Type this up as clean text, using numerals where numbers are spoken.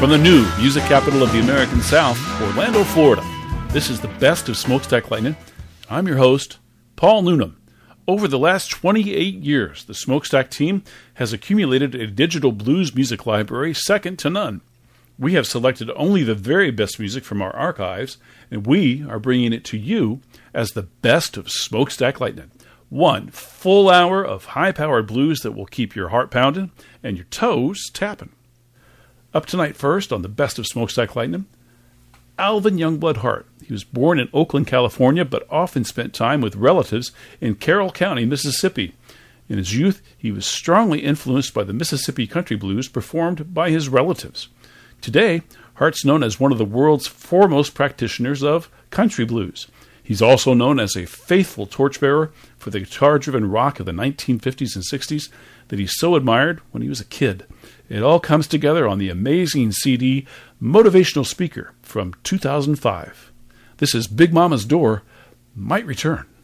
From the new music capital of the American South, Orlando, Florida, this is the best of Smokestack Lightning. I'm your host, Paul Noonan. Over the last 28 years, the Smokestack team has accumulated a digital blues music library second to none. We have selected only the very best music from our archives, and we are bringing it to you as the best of Smokestack Lightning. 1 full hour of high-powered blues that will keep your heart pounding and your toes tapping. Up tonight first on the best of Smokestack Lightning, Alvin Youngblood Hart. He was born in Oakland, California, but often spent time with relatives in Carroll County, Mississippi. In his youth, he was strongly influenced by the Mississippi country blues performed by his relatives. Today, Hart's known as one of the world's foremost practitioners of country blues. He's also known as a faithful torchbearer for the guitar-driven rock of the 1950s and 60s that he so admired when he was a kid. It all comes together on the amazing CD Motivational Speaker from 2005. This is Big Mama's Door Might Return.